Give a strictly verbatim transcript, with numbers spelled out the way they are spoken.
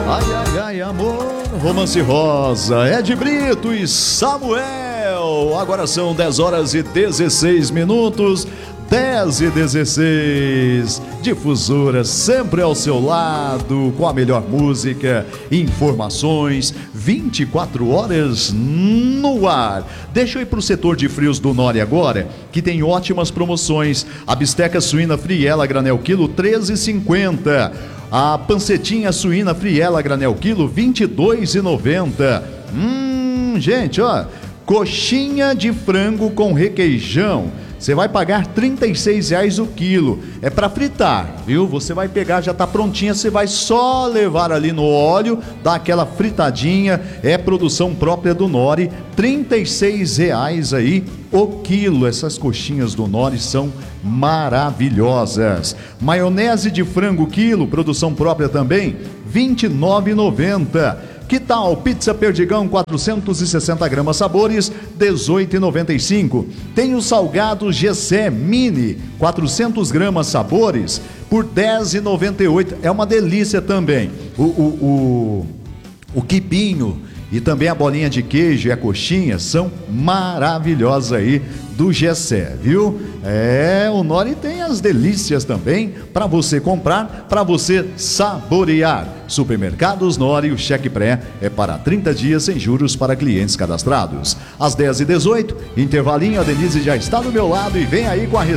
Ai, ai, ai, amor, Romance Rosa, Ed Brito e Samuel. Agora são dez horas e dezesseis minutos, dez e dezesseis. Difusora sempre ao seu lado, com a melhor música, informações, vinte e quatro horas no ar. Deixa eu ir para o setor de frios do Nori agora, que tem ótimas promoções. A bisteca suína friela granel quilo, treze e cinquenta. A pancetinha suína friela granel quilo, vinte e dois e noventa. Hum, gente, ó, coxinha de frango com requeijão, você vai pagar trinta e seis reais o quilo. É para fritar, viu? Você vai pegar, já tá prontinha, você vai só levar ali no óleo, dar aquela fritadinha. É produção própria do Nori, trinta e seis reais aí o quilo. Essas coxinhas do Nori são maravilhosas. Maionese de frango quilo, produção própria também, vinte e nove reais e noventa centavos. Que tal pizza Perdigão, quatrocentos e sessenta gramas sabores, dezoito reais e noventa e cinco centavos. Tem o salgado Gessé Mini, quatrocentas gramas sabores, por dez reais e noventa e oito centavos. É uma delícia também. O, o, o, o quipinho e também a bolinha de queijo e a coxinha são maravilhosas aí do Gessé, viu? É, o Nori tem as delícias também para você comprar, para você saborear. Supermercados Nori, o cheque pré é para trinta dias sem juros para clientes cadastrados. Às dez e dezoito, intervalinho, a Denise já está do meu lado e vem aí com a receita.